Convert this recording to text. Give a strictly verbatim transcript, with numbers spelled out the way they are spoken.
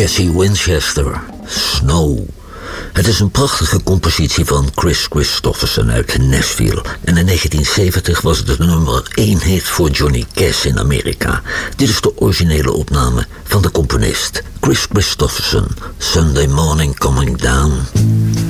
Jesse Winchester, Snow. Het is een prachtige compositie van Kris Kristofferson uit Nashville. En in negentien zeventig was het de nummer één hit voor Johnny Cash in Amerika. Dit is de originele opname van de componist Kris Kristofferson, Sunday Morning Coming Down.